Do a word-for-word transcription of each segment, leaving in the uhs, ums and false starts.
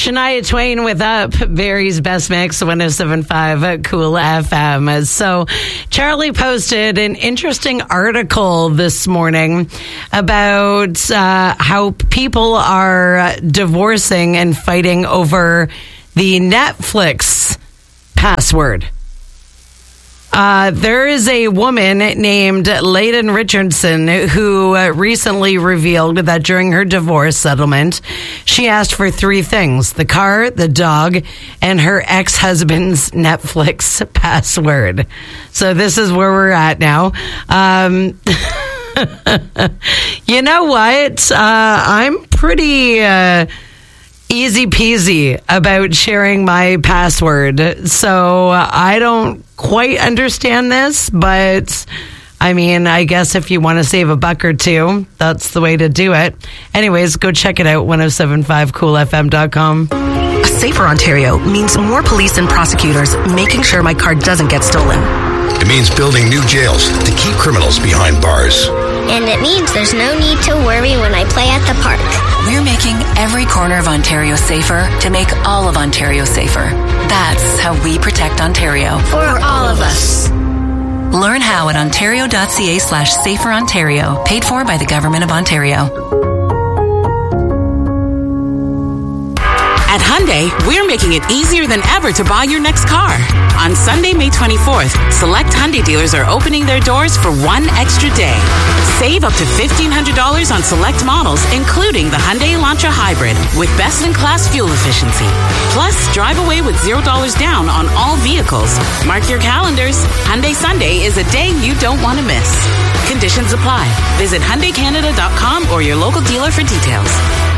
Shania Twain with Up, Barry's Best Mix, one oh seven point five Cool F M. So Charlie posted an interesting article this morning about uh, how people are divorcing and fighting over the Netflix password. Uh, there is a woman named Layden Richardson who uh, recently revealed that during her divorce settlement, she asked for three things: the car, the dog, and her ex-husband's Netflix password. So this is where we're at now. Um, you know what? Uh, I'm pretty... Uh, easy peasy about sharing my password. So uh, I don't quite understand this, but I mean, I guess if you want to save a buck or two, that's the way to do it. Anyways, go check it out, ten seventy-five cool f m dot com. A safer Ontario means more police and prosecutors making sure my car doesn't get stolen. It means building new jails to keep criminals behind bars. And it means there's no need to worry when I play at the park. We're making every corner of Ontario safer to make all of Ontario safer. That's how we protect Ontario. For all of us. Learn how at ontario.ca slash safer Ontario. Paid for by the Government of Ontario. At Hyundai, we're making it easier than ever to buy your next car. On Sunday, May twenty-fourth, select Hyundai dealers are opening their doors for one extra day. Save up to fifteen hundred dollars on select models, including the Hyundai Elantra Hybrid with best-in-class fuel efficiency. Plus, drive away with zero dollars down on all vehicles. Mark your calendars. Hyundai Sunday is a day you don't want to miss. Conditions apply. Visit Hyundai Canada dot com or your local dealer for details.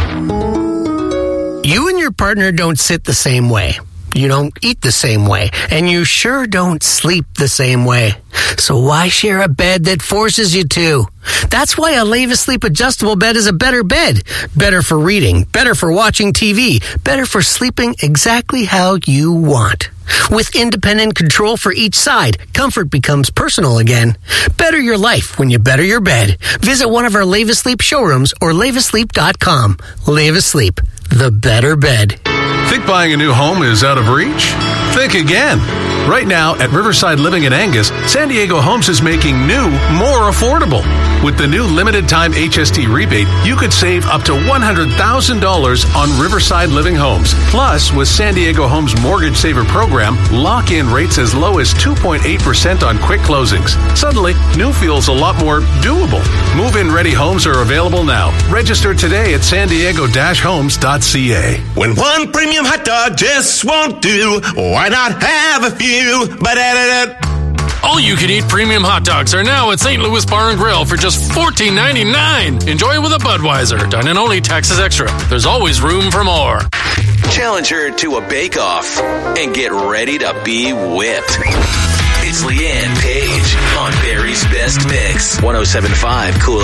You and your partner don't sit the same way. You don't eat the same way. And you sure don't sleep the same way. So why share a bed that forces you to? That's why a Leva Sleep adjustable bed is a better bed. Better for reading, better for watching T V, better for sleeping exactly how you want. With independent control for each side, comfort becomes personal again. Better your life when you better your bed. Visit one of our Leva Sleep showrooms or leva sleep dot com. Leva Sleep, the better bed. Think buying a new home is out of reach? Think again. Right now at Riverside Living in Angus, San Diego Homes is making new more affordable. With the new limited time H S T rebate, you could save up to one hundred thousand dollars on Riverside Living Homes. Plus, with San Diego Homes Mortgage Saver Program, lock in rates as low as two point eight percent on quick closings. Suddenly, new feels a lot more doable. Move-in ready homes are available now. Register today at san diego dash homes dot c a. When one premium hot dog just won't do, why not have a few? Ba-da-da-da. All you can eat premium hot dogs are now at Saint Louis Bar and Grill for just fourteen ninety-nine. Enjoy with a Budweiser. Dine in only, taxes extra. There's always room for more. Challenge her to a bake-off and get ready to be whipped. It's Leanne Page on Barry's Best Mix. ten seventy-five Cool